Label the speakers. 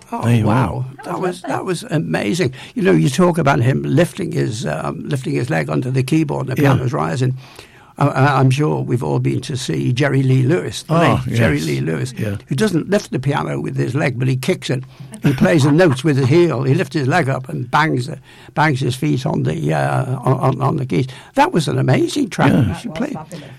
Speaker 1: Oh wow, that was amazing. You know, you talk about him lifting his leg onto the keyboard and the piano's rising. I'm sure we've all been to see Jerry Lee Lewis, Jerry Lee Lewis, who doesn't lift the piano with his leg, but he kicks it. He plays the notes with his heel. He lifts his leg up and bangs his feet on the keys. That was an amazing track.
Speaker 2: That was fabulous.